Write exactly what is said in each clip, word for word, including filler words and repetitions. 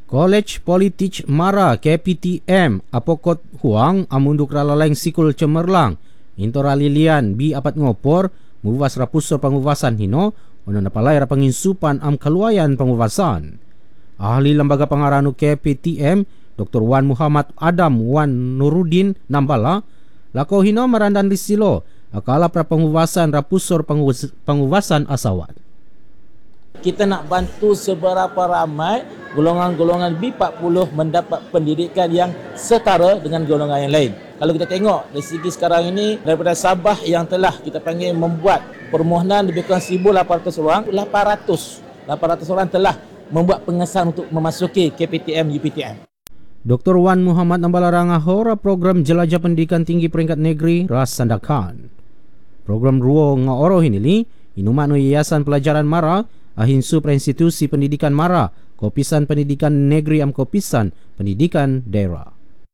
College Politik Mara K P T M apokot huang amunduk ralaleng sikul cemerlang into ralilian bi apat ngopor muwas rapusor panguwasan hino ono napalay ra panginsupan am kaluayan panguwasan. Ahli lembaga pengaranu K P T M Doktor Wan Muhammad Adam Wan Nuruddin Nambala lako hino marandan disilo akala pra panguwasan rapusor panguwasan asawat. Kita nak bantu seberapa ramai golongan-golongan B empat puluh mendapat pendidikan yang setara dengan golongan yang lain. Kalau kita tengok dari segi sekarang ini, daripada Sabah yang telah kita panggil membuat permohonan lebih kurang seribu lapan ratus orang, lapan ratus orang telah membuat pengesahan untuk memasuki K P T M U P T M. Doktor Wan Muhammad Nambala Rangahora program jelajah pendidikan tinggi peringkat negeri ras sandakan. Program ruo ngaoro hinili inuman yayasan pelajaran Mara ahinsu institusi pendidikan Mara Kopisan Pendidikan Negeri am Kopisan Pendidikan Daerah.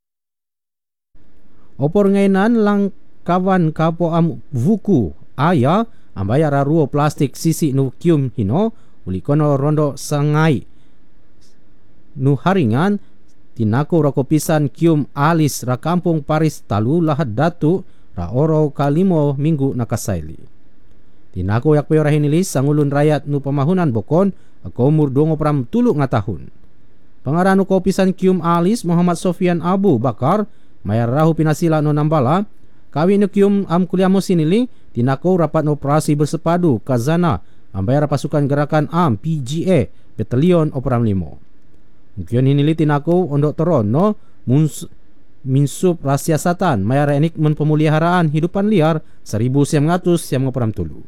Opor ngainan lang kawan kapo am vuku aya ambayara ruo plastik sisi nu kium hino ulikono rondo sangai nu haringan tinako ra Kopisan kium alis ra kampung Paris talu lahat datu ra oro kalimo minggu nakasaili. Tinako yak payo rahinilis sangulun rakyat nu pamahunan bokon ako umur dua puluh tujuh nga tahun. Pangaranu Kopisan Kium Alis Muhammad Sofian Abu Bakar mayar rahu pinasila no Nambala kawin nu Kium am kuliah mo sinili tinako rapat operasi bersepadu kazana ambayar pasukan gerakan am P G A Batalion Operam limo. Kion hinili tinako ondok torono muns minsup rasiasatan mayar enik men pemuliharaan hidupan liar seribu sembilan ratus sembilan puluh tujuh.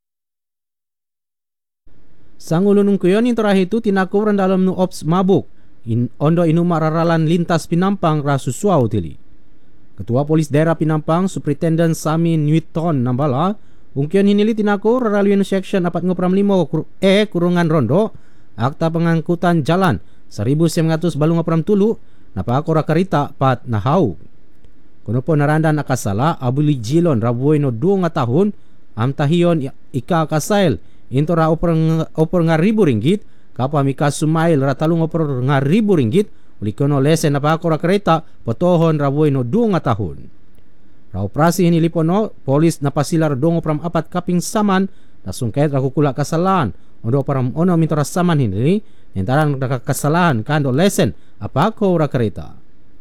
Sangulunung kuyon yang terakhir itu tinakuran dalam nu ops mabuk in, ondo inuma raralan lintas Pinampang rasuswau tili. Ketua Polis Daerah Pinampang Superintendent Samin Newton Nambala ungkian hinili tinakur raraluan section apat ngopram limo E kurungan rondo akta pengangkutan jalan seribu sembilan ratus balu ngopram tulu napakora karita pat nahau. Kuno po narandan akasala abuli jilon rabuoy no dua nga tahun am tahiyon ika kasail into ra oper, oper nga ribu ringgit kapwa mika sumail ra talong oper nga ribu ringgit ulikono lesen napakora karita potohon rabuoy no dua nga tahun. Ra operasi hinilipono polis napasilar dongo pram apat kaping saman nasungkait ra kukula kasalaan ondo param ono mintora saman hinili nentarang kasalahan kando lesen apako ra karita.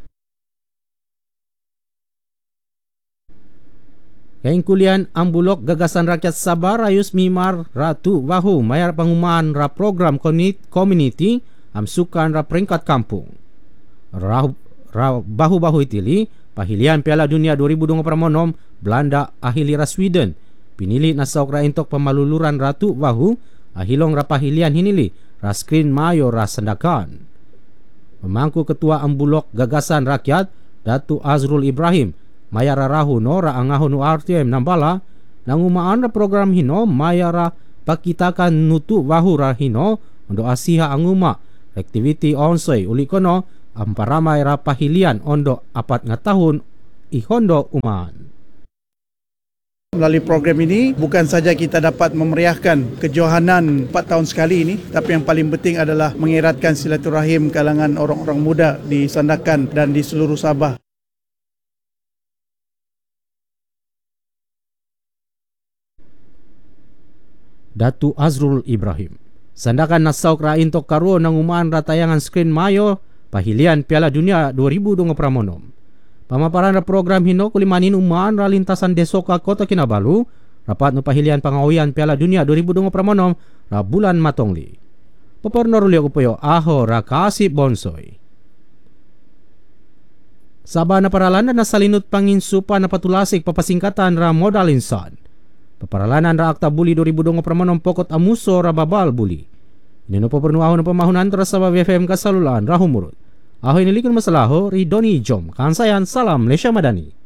Kain kulian ambulok gagasan rakyat Sabah rayus mimar ratu wahu mayar pangumaan ra program community amsukan ra peringkat kampung. Ra, ra bahu-bahu itili pahilian Piala Dunia dua ribu dua puluh monom Belanda ahili ra Sweden pinili nasauk ra intok pemaluluran ratu wahu ahilong ra pahilian hinili ra screen mayo ra sendakan. Pemangku ketua ambulok gagasan rakyat Datu Azrul Ibrahim mayara rahu no ra angahon U R T M Nambala nangumaan ra program hino mayara pakitakan nutu wahu ra hino ondo asiha anguma activity onsoy ulikono amparamay ra pahilian ondo apat nga tahun ihondo umaan. Melalui program ini bukan saja kita dapat memeriahkan kejohanan empat tahun sekali ini, tapi yang paling penting adalah mengeratkan silaturahim kalangan orang-orang muda di Sandakan dan di seluruh Sabah. Datu Azrul Ibrahim. Sandakan nasauk ra intok karuo nangumaan ratayangan screen mayo pahilian Piala Dunia dua ribu dua puluh monom. Pamaparan ra program hino kulimanin umaan ra lintasan Desoka Kota Kinabalu rapat no pahilian pangawian Piala Dunia dua ribu dua puluh monom ra bulan Matongli. Papornor ulio kupoyo aho ra kasip bonsoy. Sabah na paralanan na salinut panginsupa na patulasik papasingkatan ra modal insan. Paparalanan ra akta buli dua ribu dua puluh monom pokot amuso ra babal buli. Nino po pernuahon na pamahunan terasa ba V F M kasalulaan rahumurut. Ahoy nilikon masalaho, Ridoni Jom. Kansayan, salam Lesya Madani.